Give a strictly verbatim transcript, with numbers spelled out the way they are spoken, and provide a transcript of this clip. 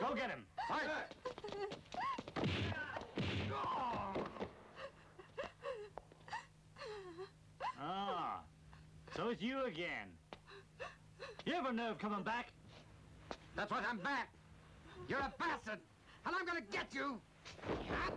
Go get him. Right. Ah, so it's you again. You have a nerve coming back? That's right, I'm back. You're a bastard, and I'm gonna get you.